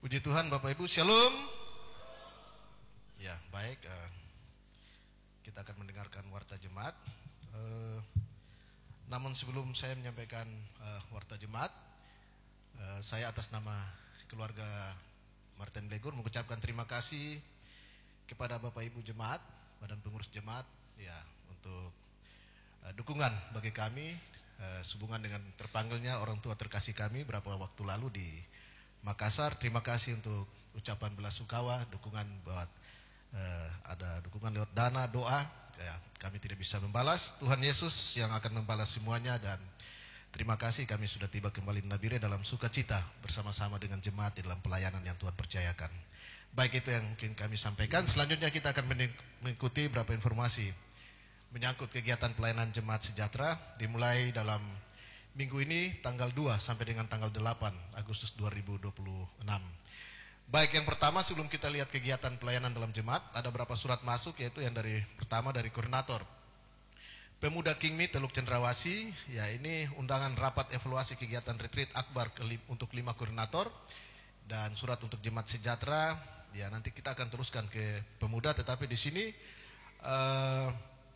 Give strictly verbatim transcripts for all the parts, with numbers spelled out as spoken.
Puji Tuhan Bapak Ibu, Shalom. Ya, baik. Uh, kita akan mendengarkan warta jemaat. Uh, namun sebelum saya menyampaikan uh, warta jemaat, uh, saya atas nama keluarga Martin Blegur mengucapkan terima kasih kepada Bapak Ibu jemaat, Badan Pengurus Jemaat, ya, untuk uh, dukungan bagi kami uh, sehubungan dengan terpanggilnya orang tua terkasih kami beberapa waktu lalu di Makassar. Terima kasih untuk ucapan belasungkawa, dukungan buat eh, ada dukungan lewat dana, doa. Ya, kami tidak bisa membalas. Tuhan Yesus yang akan membalas semuanya, dan terima kasih kami sudah tiba kembali di Nabire dalam sukacita bersama-sama dengan jemaat di dalam pelayanan yang Tuhan percayakan. Baik, itu yang mungkin kami sampaikan. Selanjutnya kita akan mengikuti beberapa informasi menyangkut kegiatan pelayanan Jemaat Sejahtera dimulai dalam minggu ini tanggal dua sampai dengan tanggal delapan Agustus dua ribu dua puluh enam. Baik, yang pertama sebelum kita lihat kegiatan pelayanan dalam jemaat, ada beberapa surat masuk, yaitu yang dari pertama dari koordinator Pemuda Kingmi Teluk Cendrawasih. Ya, ini undangan rapat evaluasi kegiatan retreat akbar untuk lima koordinator dan surat untuk Jemaat Sejahtera. Ya, nanti kita akan teruskan ke pemuda, tetapi di sini uh,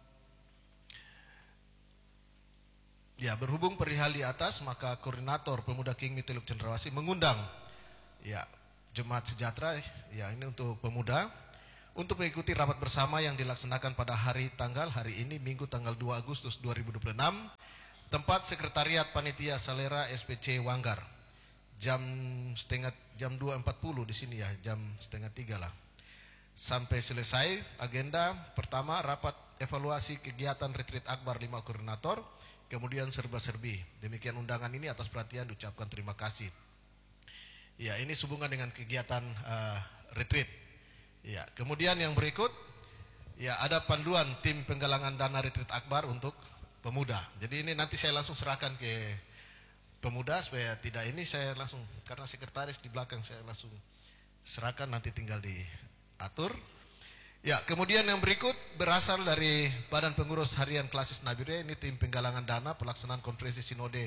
ya, berhubung perihal di atas, maka koordinator Pemuda Kingmi Teluk Cendrawasih mengundang ya Jemaat Sejahtera, ya ini untuk pemuda, untuk mengikuti rapat bersama yang dilaksanakan pada hari tanggal hari ini Minggu tanggal dua Agustus dua ribu dua puluh enam, tempat Sekretariat Panitia Salera S P C Wanggar, jam setengah jam dua empat puluh di sini ya, jam setengah tiga lah. Sampai selesai agenda pertama, rapat evaluasi kegiatan retreat akbar lima koordinator, kemudian serba-serbi. Demikian undangan ini, atas perhatian diucapkan terima kasih. Ya, ini sehubungan dengan kegiatan uh, retreat. Ya, kemudian yang berikut, ya ada panduan tim penggalangan dana retreat akbar untuk pemuda. Jadi ini nanti saya langsung serahkan ke pemuda supaya tidak ini saya langsung, karena sekretaris di belakang, saya langsung serahkan, nanti tinggal diatur. Ya, kemudian yang berikut berasal dari Badan Pengurus Harian Klasis Nabire. Ini tim penggalangan dana pelaksanaan konferensi sinode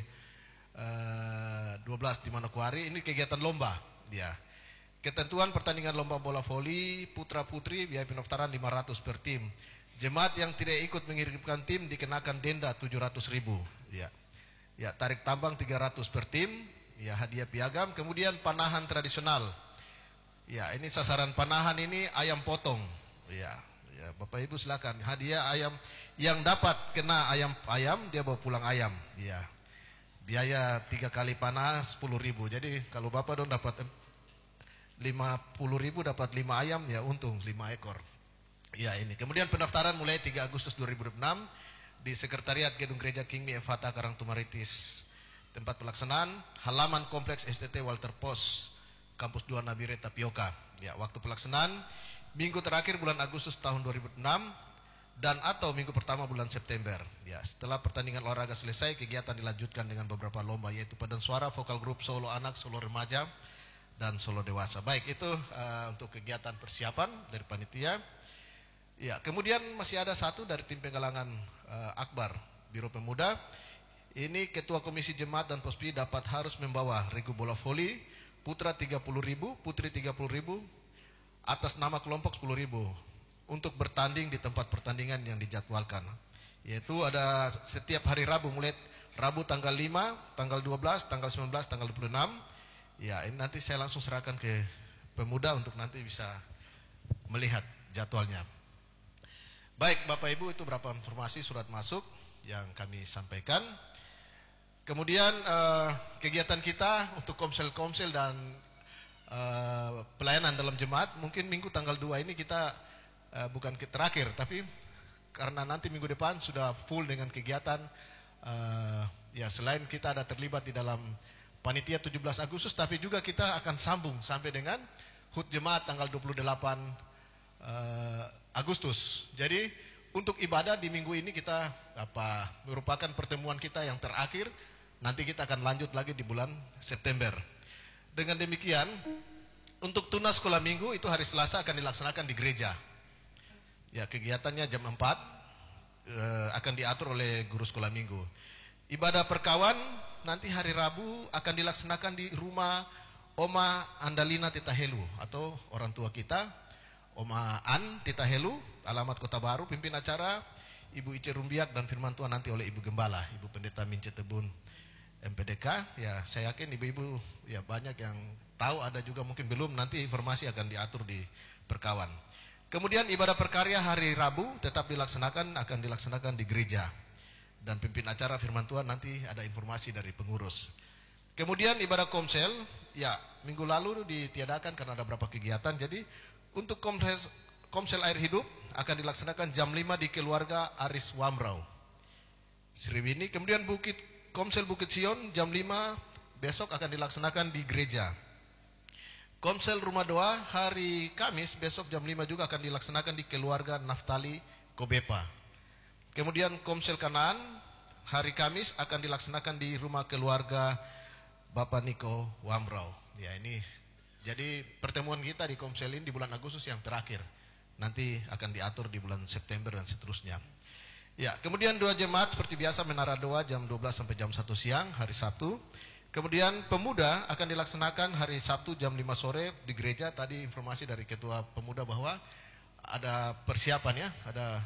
uh, dua belas di Manokwari. Ini kegiatan lomba. Ya, ketentuan pertandingan lomba bola voli putra putri, biaya pendaftaran lima ratus per tim. Jemaat yang tidak ikut mengirimkan tim dikenakan denda tujuh ratus ribu. Ya, ya, tarik tambang tiga ratus per tim. Ya, hadiah piagam. Kemudian panahan tradisional. Ya, ini sasaran panahan ini ayam potong. Ya, ya, Bapak Ibu silakan, hadiah ayam, yang dapat kena ayam ayam dia bawa pulang ayam. Ya, biaya tiga kali panah sepuluh ribu. Jadi kalau Bapak dong dapat lima puluh ribu, dapat lima ayam, ya untung lima ekor. Ya, ini kemudian pendaftaran mulai tiga Agustus dua ribu dua puluh enam di Sekretariat Gedung Gereja Kingmi Evata Karangtumaritis. Tempat pelaksanaan halaman kompleks S T T Walter Pos, Kampus dua Nabire Tapioka. Ya, waktu pelaksanaan minggu terakhir bulan Agustus tahun dua ribu enam dan atau minggu pertama bulan September. Ya, setelah pertandingan olahraga selesai, kegiatan dilanjutkan dengan beberapa lomba, yaitu paduan suara, vokal grup, solo anak, solo remaja, dan solo dewasa. Baik, itu uh, untuk kegiatan persiapan dari panitia. Ya, kemudian masih ada satu dari tim penggalangan uh, akbar Biro Pemuda. Ini Ketua Komisi Jemaat dan Pospi dapat harus membawa regu bola voli putra tiga puluh ribu, putri tiga puluh ribu, atas nama kelompok sepuluh ribu untuk bertanding di tempat pertandingan yang dijadwalkan, yaitu ada setiap hari Rabu, mulai Rabu tanggal lima, tanggal dua belas, tanggal sembilan belas, tanggal dua puluh enam. Ya, ini nanti saya langsung serahkan ke pemuda untuk nanti bisa melihat jadwalnya. Baik, Bapak Ibu, itu beberapa informasi surat masuk yang kami sampaikan. Kemudian eh, kegiatan kita untuk komsel-komsel dan Uh, pelayanan dalam jemaat, mungkin minggu tanggal dua ini kita uh, bukan ke terakhir, tapi karena nanti minggu depan sudah full dengan kegiatan. Uh, ya, selain kita ada terlibat di dalam panitia tujuh belas Agustus, tapi juga kita akan sambung sampai dengan H U T Jemaat tanggal dua puluh delapan uh, Agustus. Jadi untuk ibadah di minggu ini kita apa merupakan pertemuan kita yang terakhir. Nanti kita akan lanjut lagi di bulan September. Dengan demikian, untuk tunas sekolah minggu itu hari Selasa akan dilaksanakan di gereja. Ya, kegiatannya jam empat eh, akan diatur oleh guru sekolah minggu. Ibadah perkawan nanti hari Rabu akan dilaksanakan di rumah Oma Andalina Titahelu atau orang tua kita, Oma An Titahelu, alamat Kota Baru, pimpin acara Ibu Ice Rumbiak dan firman Tuhan nanti oleh Ibu Gembala, Ibu Pendeta Mince Tebun M P D K. Ya, saya yakin ibu-ibu ya banyak yang tahu, ada juga mungkin belum, nanti informasi akan diatur di perkawan. Kemudian ibadah perkarya hari Rabu tetap dilaksanakan, akan dilaksanakan di gereja. Dan pimpin acara firman Tuhan nanti ada informasi dari pengurus. Kemudian ibadah komsel, ya minggu lalu ditiadakan karena ada beberapa kegiatan. Jadi untuk komsel, komsel air hidup akan dilaksanakan jam lima di keluarga Aris Wamrau, Sriwini. Kemudian Bukit Komsel Bukit Sion jam lima besok akan dilaksanakan di gereja. Komsel Rumah Doa hari Kamis besok jam lima juga akan dilaksanakan di keluarga Naftali Kobepa. Kemudian Komsel Kanaan hari Kamis akan dilaksanakan di rumah keluarga Bapak Niko Wamrau. Ya, ini jadi pertemuan kita di Komsel ini di bulan Agustus yang terakhir. Nanti akan diatur di bulan September dan seterusnya. Ya, kemudian doa jemaat seperti biasa menara doa jam dua belas sampai jam satu siang hari Sabtu. Kemudian pemuda akan dilaksanakan hari Sabtu jam lima sore di gereja. Tadi informasi dari ketua pemuda bahwa ada persiapan ya, ada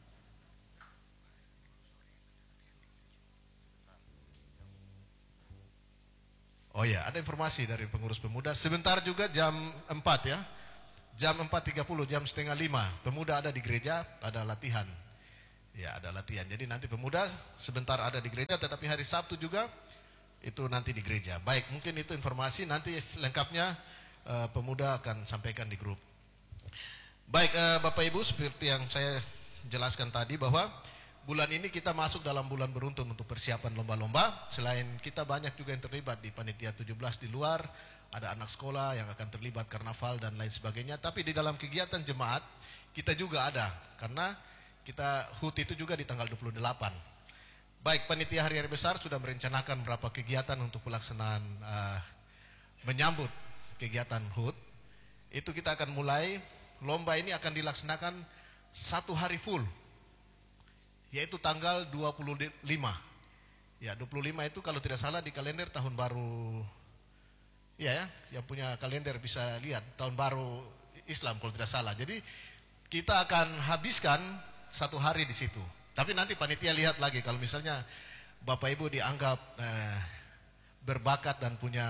Oh ya, ada informasi dari pengurus pemuda. Sebentar juga jam empat ya. Jam empat tiga puluh, jam setengah lima. Pemuda ada di gereja, ada latihan. Ya, ada latihan. Jadi nanti pemuda sebentar ada di gereja, tetapi hari Sabtu juga itu nanti di gereja. Baik, mungkin itu informasi. Nanti lengkapnya uh, pemuda akan sampaikan di grup. Baik, uh, Bapak Ibu, seperti yang saya jelaskan tadi bahwa bulan ini kita masuk dalam bulan beruntun untuk persiapan lomba-lomba. Selain kita banyak juga yang terlibat di panitia tujuh belas di luar, ada anak sekolah yang akan terlibat karnaval dan lain sebagainya. Tapi di dalam kegiatan jemaat kita juga ada, karena kita H U T itu juga di tanggal dua puluh delapan. Baik, panitia hari-hari besar sudah merencanakan beberapa kegiatan untuk pelaksanaan uh, menyambut kegiatan H U T. Itu kita akan mulai, lomba ini akan dilaksanakan satu hari full, yaitu tanggal dua puluh lima. Ya, dua puluh lima itu kalau tidak salah di kalender tahun baru. Ya, ya, yang punya kalender bisa lihat tahun baru Islam kalau tidak salah. Jadi kita akan habiskan satu hari di situ. Tapi nanti panitia lihat lagi kalau misalnya Bapak Ibu dianggap eh, berbakat dan punya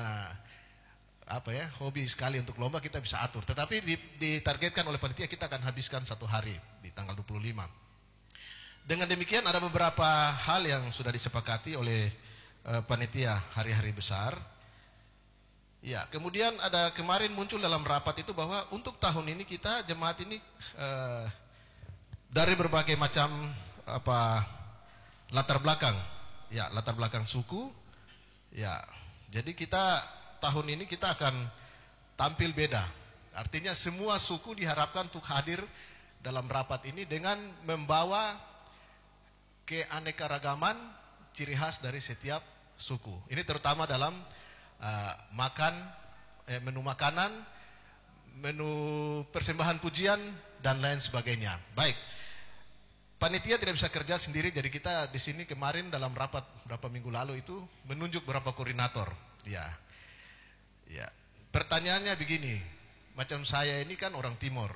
apa ya, hobi sekali untuk lomba, kita bisa atur. Tetapi ditargetkan oleh panitia kita akan habiskan satu hari di tanggal dua puluh lima. Dengan demikian ada beberapa hal yang sudah disepakati oleh uh, panitia hari-hari besar. Ya, kemudian ada kemarin muncul dalam rapat itu bahwa untuk tahun ini kita jemaat ini uh, dari berbagai macam apa latar belakang, ya latar belakang suku, ya. Jadi kita tahun ini kita akan tampil beda. Artinya semua suku diharapkan untuk hadir dalam rapat ini dengan membawa keanekaragaman ciri khas dari setiap suku. Ini terutama dalam uh, makan, eh, menu makanan, menu persembahan pujian dan lain sebagainya. Baik, panitia tidak bisa kerja sendiri, jadi kita di sini kemarin dalam rapat beberapa minggu lalu itu menunjuk beberapa koordinator. Ya, ya. Pertanyaannya begini, macam saya ini kan orang Timur,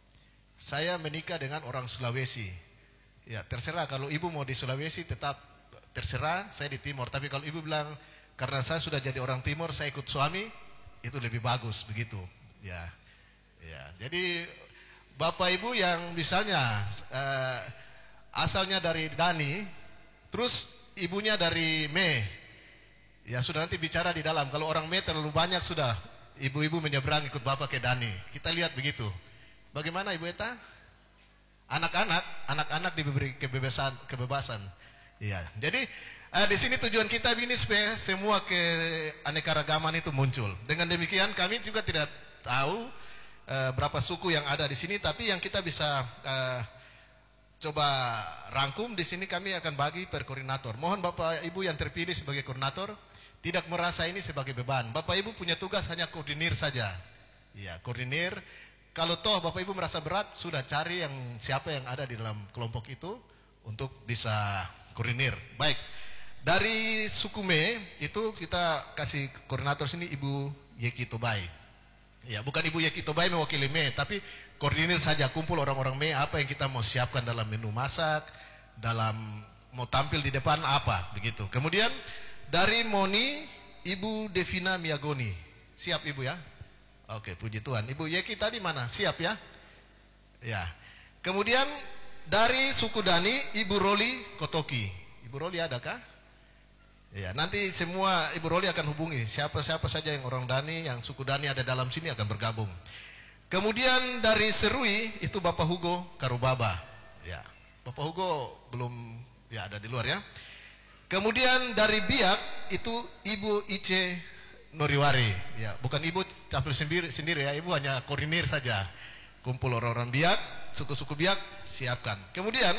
saya menikah dengan orang Sulawesi. Ya, terserah kalau ibu mau di Sulawesi tetap terserah, saya di Timur. Tapi kalau ibu bilang karena saya sudah jadi orang Timur, saya ikut suami, itu lebih bagus begitu. Ya, ya. Jadi Bapak Ibu yang misalnya uh, asalnya dari Dani, terus ibunya dari Me, ya sudah nanti bicara di dalam. Kalau orang Me terlalu banyak sudah, ibu-ibu menyeberang ikut Bapak ke Dani. Kita lihat begitu. Bagaimana Ibu Eta? Anak-anak, anak-anak diberi kebebasan, kebebasan. Iya. Jadi uh, di sini tujuan kita ini supaya semua keanekaragaman itu muncul. Dengan demikian kami juga tidak tahu uh, berapa suku yang ada di sini, tapi yang kita bisa uh, coba rangkum di sini kami akan bagi per koordinator. Mohon Bapak Ibu yang terpilih sebagai koordinator tidak merasa ini sebagai beban. Bapak Ibu punya tugas hanya koordinir saja. Iya, koordinir. Kalau toh Bapak Ibu merasa berat, sudah cari yang siapa yang ada di dalam kelompok itu untuk bisa koordinir. Baik, dari suku Me itu kita kasih koordinator sini Ibu Yeki Tobai. Ya, bukan Ibu Yeki Tobai mewakili Me, tapi koordinir saja, kumpul orang-orang Me apa yang kita mau siapkan dalam menu masak, dalam mau tampil di depan apa, begitu. Kemudian dari Moni, Ibu Devina Miagoni. Siap Ibu ya? Oke, puji Tuhan. Ibu Yeki tadi mana? Siap ya? Ya. Kemudian dari suku Dani, Ibu Roli Kotoki. Ibu Roli adakah? Ya, nanti semua Ibu Roli akan hubungi siapa-siapa saja yang orang Dani, yang suku Dani ada dalam sini akan bergabung. Kemudian dari Serui itu Bapak Hugo Karubaba. Ya, Bapak Hugo belum ya ada di luar ya. Kemudian dari Biak itu Ibu Ice Noriwari. Ya, bukan Ibu tampil sendiri sendiri ya, Ibu hanya koordinir saja. Kumpul orang-orang Biak, suku-suku Biak siapkan. Kemudian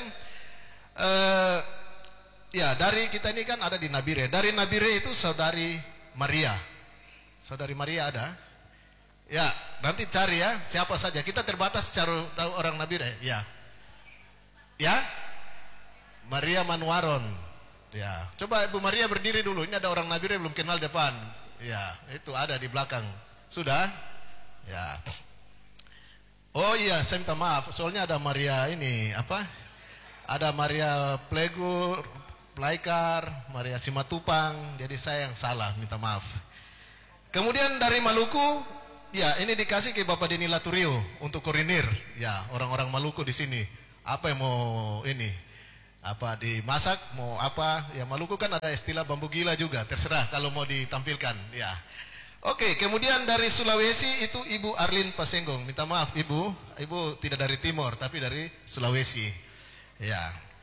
eh, ya, dari kita ini kan ada di Nabire. Dari Nabire itu Saudari Maria. Saudari Maria ada? Ya, nanti cari ya, siapa saja. Kita terbatas cara tahu orang Nabire. Ya. Ya? Maria Manwaron. Ya. Coba Ibu Maria berdiri dulu. Ini ada orang Nabire belum kenal depan. Ya, itu ada di belakang. Sudah? Ya. Oh iya, saya minta maaf. Soalnya ada Maria ini, apa? Ada Maria Plegur, Plaikar, Maria Simatupang, jadi saya yang salah, minta maaf. Kemudian dari Maluku, ya ini dikasih ke Bapak Deni Laturio untuk koordinir, ya orang-orang Maluku di sini. Apa yang mau ini, apa dimasak, mau apa? Ya Maluku kan ada istilah bambu gila juga, terserah kalau mau ditampilkan, ya. Oke, kemudian dari Sulawesi itu Ibu Arlin Pasenggong, minta maaf Ibu, Ibu tidak dari Timor tapi dari Sulawesi, ya.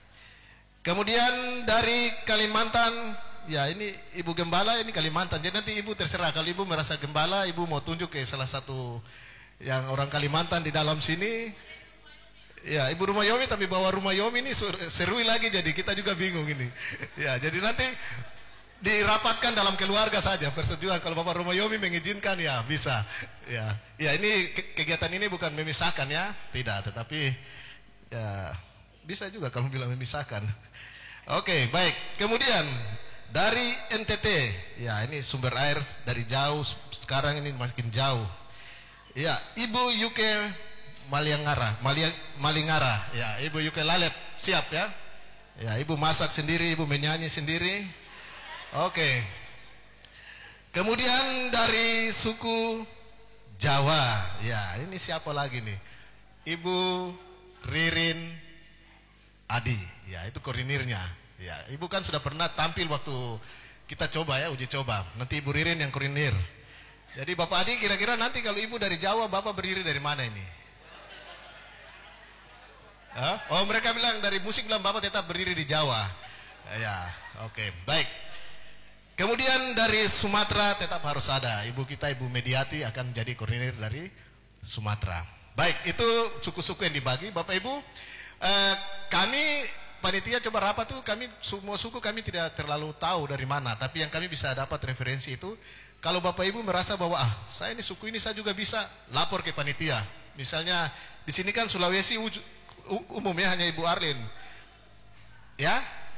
Kemudian dari Kalimantan, ya ini Ibu Gembala, ini Kalimantan. Jadi nanti Ibu terserah, kalau Ibu merasa gembala, Ibu mau tunjuk ke salah satu yang orang Kalimantan di dalam sini. Ya, Ibu Rumayomi tapi bawa Rumayomi ini serui lagi, jadi kita juga bingung ini. Ya, jadi nanti dirapatkan dalam keluarga saja persetujuan. Kalau Bapak Rumayomi mengizinkan ya bisa. Ya, ya ini kegiatan ini bukan memisahkan ya, tidak, tetapi ya bisa juga kalau bilang memisahkan. Oke, baik. Kemudian dari N T T, ya ini sumber air dari jauh, sekarang ini makin jauh. Ya, Ibu Yuke Maliangara, Maliang, Malingara, ya Ibu Yuke Lalet, siap ya? Ya, Ibu masak sendiri, Ibu menyanyi sendiri. Oke. Kemudian dari suku Jawa, ya ini siapa lagi nih? Ibu Ririn Adi, ya itu koordinirnya. Ya, Ibu kan sudah pernah tampil waktu kita coba ya, uji coba. Nanti Ibu Ririn yang koordinir. Jadi Bapak Adi kira-kira nanti kalau Ibu dari Jawa, Bapak berdiri dari mana ini? Hah? Oh mereka bilang dari musik, bilang Bapak tetap berdiri di Jawa. Ya, oke, baik. Kemudian dari Sumatera tetap harus ada. Ibu kita, Ibu Mediati akan menjadi koordinir dari Sumatera. Baik, itu suku-suku yang dibagi. Bapak Ibu, eh, kami panitia coba rapat tuh, kami semua suku kami tidak terlalu tahu dari mana. Tapi yang kami bisa dapat referensi itu, kalau Bapak Ibu merasa bahwa ah saya ini suku ini saya juga bisa, lapor ke panitia. Misalnya di sini kan Sulawesi umumnya hanya Ibu Arlin, ya.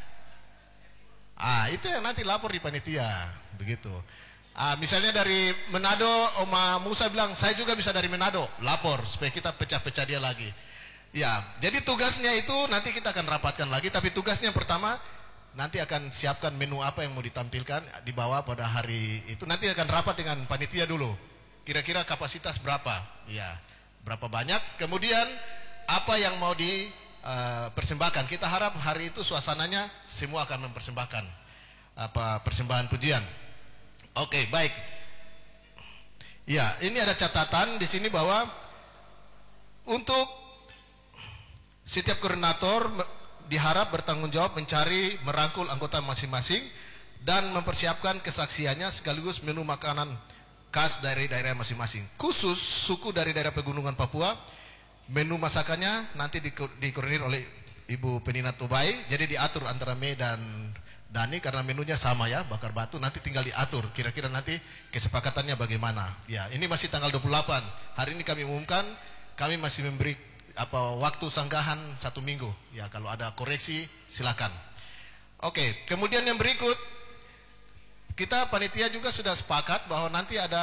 Ah, itu yang nanti lapor di panitia, begitu. Ah, misalnya dari Manado, Oma Musa bilang, saya juga bisa dari Manado, lapor supaya kita pecah-pecah dia lagi. Ya, jadi tugasnya itu nanti kita akan rapatkan lagi, tapi tugasnya yang pertama nanti akan siapkan menu apa yang mau ditampilkan dibawa pada hari itu. Nanti akan rapat dengan panitia dulu. Kira-kira kapasitas berapa? Ya, berapa banyak? Kemudian apa yang mau di Uh, persembahkan. Kita harap hari itu suasananya semua akan mempersembahkan apa persembahan pujian. Oke, okay, baik. Ya, ini ada catatan di sini bahwa untuk setiap koordinator diharap bertanggung jawab mencari merangkul anggota masing-masing dan mempersiapkan kesaksiannya sekaligus menu makanan khas dari daerah masing-masing. Khusus suku dari daerah pegunungan Papua, menu masakannya nanti dikoordinir oleh Ibu Penina Tobai. Jadi diatur antara Me dan Dani karena menunya sama ya, bakar batu. Nanti tinggal diatur kira-kira nanti kesepakatannya bagaimana. Ya, ini masih tanggal dua puluh delapan. Hari ini kami umumkan, kami masih memberi apa waktu sanggahan satu minggu. Ya, kalau ada koreksi silakan. Oke, kemudian yang berikut, kita panitia juga sudah sepakat bahwa nanti ada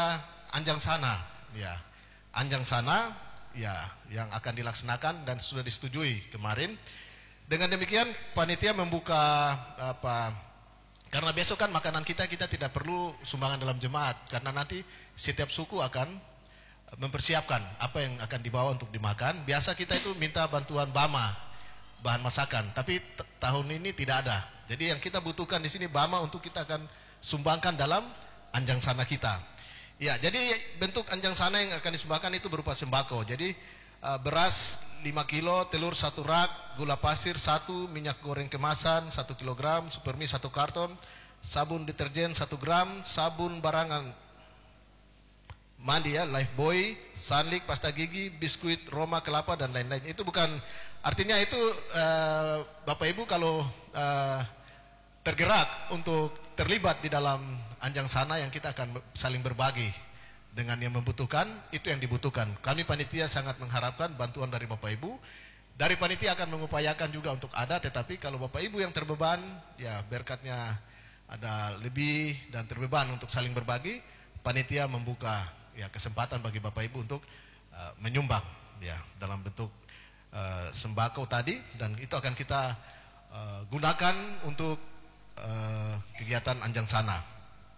anjang sana, ya, anjang sana, ya, yang akan dilaksanakan dan sudah disetujui kemarin. Dengan demikian panitia membuka apa? Karena besok kan makanan kita kita tidak perlu sumbangan dalam jemaat, karena nanti setiap suku akan mempersiapkan apa yang akan dibawa untuk dimakan. Biasa kita itu minta bantuan Bama, bahan masakan, tapi tahun ini tidak ada. Jadi yang kita butuhkan di sini Bama untuk kita akan sumbangkan dalam anjang sana kita. Ya, jadi bentuk anjang sana yang akan disumbangkan itu berupa sembako. Jadi uh, beras lima kilo, telur satu rak, gula pasir satu, minyak goreng kemasan satu kilogram, supermi satu karton, sabun deterjen satu gram, sabun barangan mandi ya, Lifebuoy, Sunlight, pasta gigi, biskuit, Roma, kelapa dan lain-lain. Itu bukan artinya itu uh, Bapak Ibu kalau uh, tergerak untuk terlibat di dalam anjang sana yang kita akan saling berbagi dengan yang membutuhkan, itu yang dibutuhkan. Kami panitia sangat mengharapkan bantuan dari Bapak Ibu. Dari panitia akan mengupayakan juga untuk ada, tetapi kalau Bapak Ibu yang terbeban, ya berkatnya ada lebih dan terbeban untuk saling berbagi, panitia membuka ya kesempatan bagi Bapak Ibu untuk uh, menyumbang ya dalam bentuk uh, sembako tadi, dan itu akan kita uh, gunakan untuk uh, kegiatan anjang sana.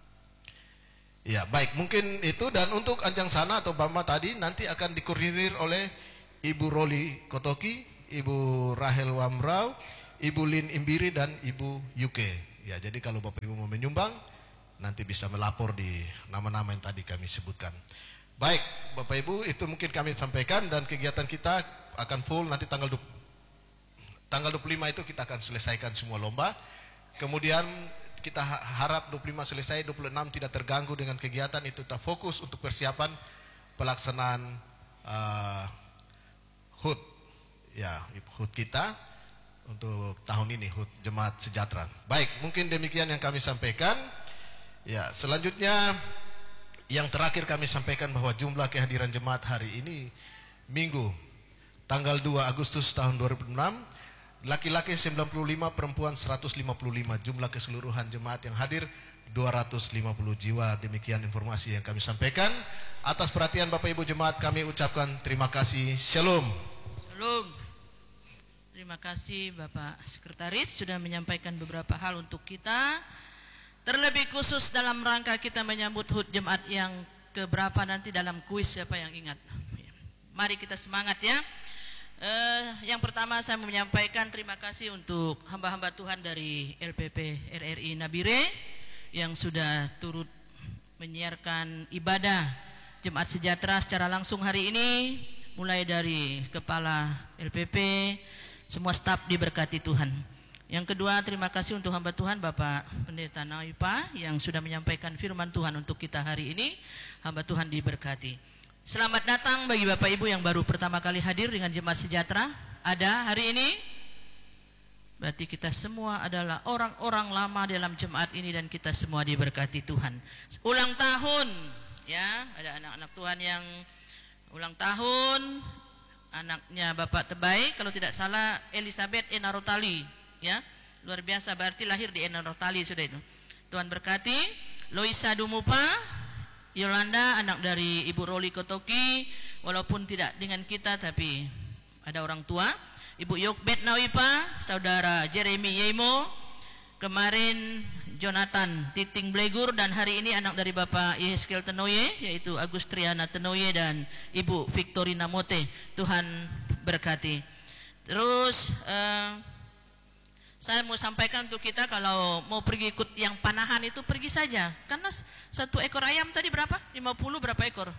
Ya, baik, mungkin itu. Dan untuk anjang sana atau Bama tadi nanti akan dikoordinir oleh Ibu Roli Kotoki, Ibu Rahel Wamrau, Ibu Lin Imbiri dan Ibu Yuke. Ya, jadi kalau Bapak Ibu mau menyumbang nanti bisa melapor di nama-nama yang tadi kami sebutkan. Baik, Bapak Ibu, itu mungkin kami sampaikan, dan kegiatan kita akan full nanti tanggal tanggal dua puluh lima itu kita akan selesaikan semua lomba. Kemudian kita harap dua puluh lima selesai, dua puluh enam tidak terganggu dengan kegiatan itu, kita fokus untuk persiapan pelaksanaan uh, H U T ya, H U T kita untuk tahun ini, H U T Jemaat Sejahtera. Baik, mungkin demikian yang kami sampaikan. Ya, selanjutnya yang terakhir kami sampaikan bahwa jumlah kehadiran jemaat hari ini Minggu tanggal dua Agustus tahun dua ribu enam, laki-laki sembilan puluh lima, perempuan seratus lima puluh lima, jumlah keseluruhan jemaat yang hadir dua ratus lima puluh jiwa. Demikian informasi yang kami sampaikan. Atas perhatian Bapak Ibu jemaat kami ucapkan terima kasih. Shalom. Shalom. Terima kasih Bapak Sekretaris sudah menyampaikan beberapa hal untuk kita. Terlebih khusus dalam rangka kita menyambut H U T jemaat yang keberapa nanti dalam kuis, siapa yang ingat. Mari kita semangat ya. Uh, yang pertama saya mau menyampaikan terima kasih untuk hamba-hamba Tuhan dari L P P R R I Nabire yang sudah turut menyiarkan ibadah Jemaat Sejahtera secara langsung hari ini, mulai dari kepala L P P, semua staf diberkati Tuhan. Yang kedua, terima kasih untuk hamba Tuhan Bapak Pendeta Naipa yang sudah menyampaikan firman Tuhan untuk kita hari ini. Hamba Tuhan diberkati. Selamat datang bagi Bapak Ibu yang baru pertama kali hadir dengan Jemaat Sejahtera. Ada hari ini? Berarti kita semua adalah orang-orang lama dalam jemaat ini dan kita semua diberkati Tuhan. Ulang tahun, ya, ada anak-anak Tuhan yang ulang tahun. Anaknya Bapak Tebai, kalau tidak salah Elizabeth Enarotali, ya, luar biasa, berarti lahir di Enarotali sudah itu. Tuhan berkati. Loisa Dumupa, Yolanda, anak dari Ibu Roli Kotoki, walaupun tidak dengan kita tapi ada orang tua. Ibu Yokbet Nawipa, saudara Jeremy Yemo, kemarin Jonathan Titing Blegur, dan hari ini anak dari Bapak Yeskel Tenoye, yaitu Agustriana Tenoye dan Ibu Victorina Mote. Tuhan berkati. Terus uh, saya mau sampaikan untuk kita, kalau mau pergi ikut yang panahan itu pergi saja, karena satu ekor ayam tadi berapa? lima puluh berapa ekor?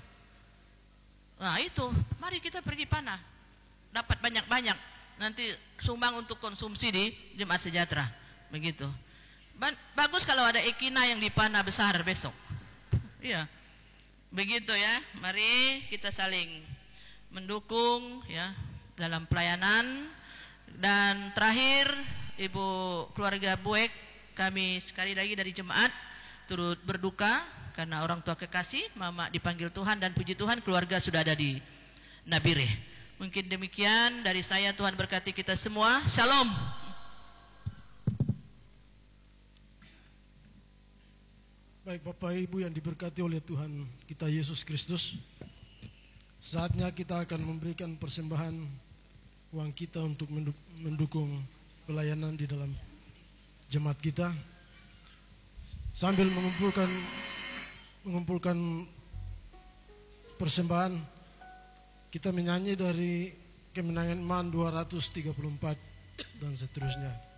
Nah itu, mari kita pergi panah, dapat banyak-banyak, nanti sumbang untuk konsumsi di Jemaat Sejahtera, begitu. Bagus kalau ada ekina yang dipanah besar besok. Iya, begitu ya. Mari kita saling mendukung ya dalam pelayanan. Dan terakhir, Ibu keluarga Buek, kami sekali lagi dari jemaat turut berduka karena orang tua kekasih Mama dipanggil Tuhan, dan puji Tuhan keluarga sudah ada di Nabire. Mungkin demikian dari saya, Tuhan berkati kita semua. Shalom. Baik Bapak Ibu yang diberkati oleh Tuhan kita Yesus Kristus, saatnya kita akan memberikan persembahan uang kita untuk mendukung pelayanan di dalam jemaat kita. Sambil mengumpulkan mengumpulkan persembahan, kita menyanyi dari Kemenangan Man dua ratus tiga puluh empat dan seterusnya.